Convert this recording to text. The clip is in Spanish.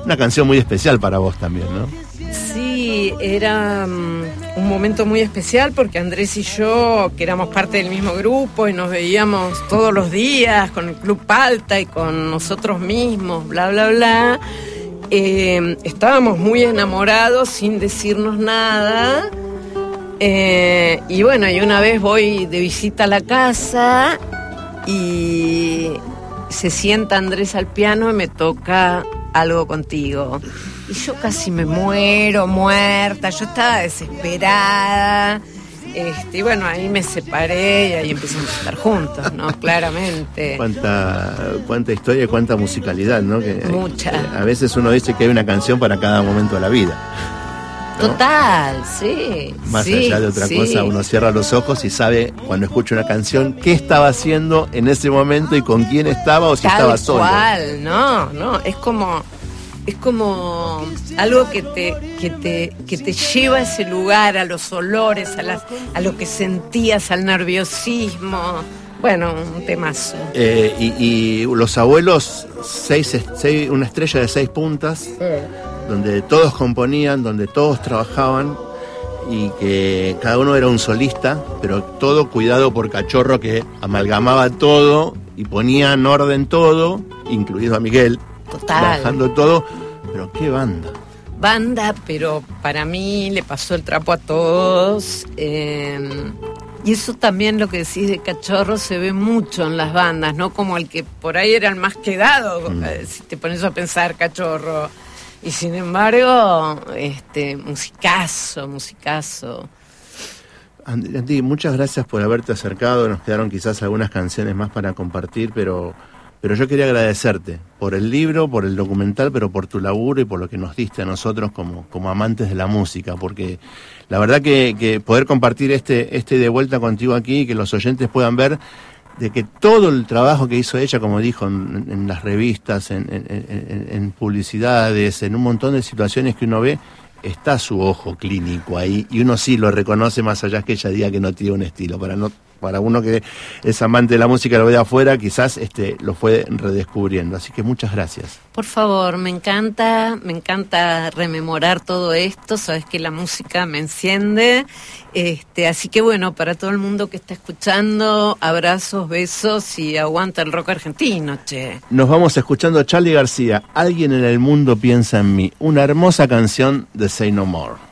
una canción muy especial para vos también, ¿no? Sí, era un momento muy especial porque Andrés y yo, que éramos parte del mismo grupo y nos veíamos todos los días con el Club Palta y con nosotros mismos, bla, bla, bla, estábamos muy enamorados sin decirnos nada. Y bueno, y una vez voy de visita a la casa y se sienta Andrés al piano y me toca Algo Contigo. Y yo casi me muero, muerta, yo estaba desesperada. Y bueno, ahí me separé y ahí empezamos a estar juntos, ¿no? Claramente. Cuánta historia y cuánta musicalidad, ¿no? Mucha. A veces uno dice que hay una canción para cada momento de la vida, ¿no? Total, sí. Más allá de otra cosa, uno cierra los ojos y sabe, cuando escucha una canción, qué estaba haciendo en ese momento y con quién estaba o si estaba solo. Tal cual, no, es como algo que te lleva a ese lugar, a los olores, a lo que sentías, al nerviosismo. Bueno, un temazo. Y Los Abuelos, una estrella de 6 puntas, donde todos componían, donde todos trabajaban y que cada uno era un solista, pero todo cuidado por Cachorro, que amalgamaba todo y ponía en orden todo, incluido a Miguel. Total. Trabajando todo, pero qué banda. Banda, pero para mí le pasó el trapo a todos. Y eso también, lo que decís de Cachorro, se ve mucho en las bandas, ¿no? Como el que por ahí era el más quedado, si te pones a pensar, Cachorro. Y sin embargo, musicazo. Andy, muchas gracias por haberte acercado. Nos quedaron quizás algunas canciones más para compartir, pero yo quería agradecerte por el libro, por el documental, pero por tu laburo y por lo que nos diste a nosotros como amantes de la música, porque la verdad que poder compartir este de vuelta contigo aquí y que los oyentes puedan ver de que todo el trabajo que hizo ella, como dijo en las revistas, en publicidades, en un montón de situaciones que uno ve, está su ojo clínico ahí y uno sí lo reconoce, más allá que ella diga que no tiene un estilo. Para uno que es amante de la música, lo ve de afuera, quizás lo fue redescubriendo. Así que muchas gracias. Por favor, me encanta rememorar todo esto. Sabes que la música me enciende. Así que bueno, para todo el mundo que está escuchando, abrazos, besos y aguanta el rock argentino, che. Nos vamos escuchando a Charly García, Alguien en el mundo piensa en mí. Una hermosa canción de Say No More.